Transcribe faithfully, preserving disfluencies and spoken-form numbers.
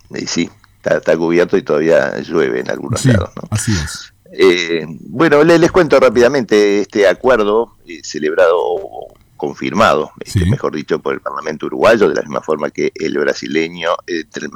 Y sí, está, está cubierto y todavía llueve en algunos Sí, lados, ¿no? así es. Eh, bueno, les, les cuento rápidamente este acuerdo eh, celebrado o confirmado, este, Sí. mejor dicho, por el Parlamento uruguayo, de la misma forma que el brasileño, eh, entre el